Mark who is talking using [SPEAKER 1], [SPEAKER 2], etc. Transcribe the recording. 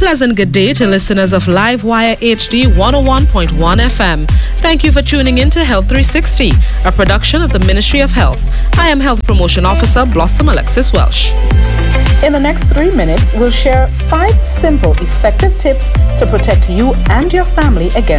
[SPEAKER 1] pleasant good day to listeners of Livewire HD 101.1 FM. Thank you for tuning in to Health 360, a production of the Ministry of Health. I am Health Promotion Officer Blossom Alexis Welsh.
[SPEAKER 2] In the next 3 minutes, we'll share 5 simple, effective tips to protect you and your family against